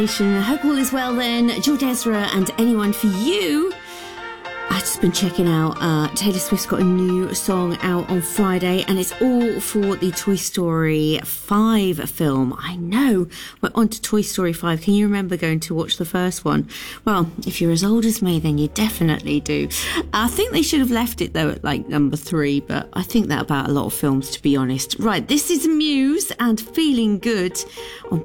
I hope all is well then, George Ezra and anyone for you. I've just been checking out Taylor Swift's got a new song out on Friday, and it's all for the Toy Story 5 film. I know, we're on to Toy Story 5. Can you remember going to watch the first one? Well, if you're as old as me, then you definitely do. I think they should have left it though at like number 3, but I think that about a lot of films, to be honest. Right, this is Muse and Feeling Good on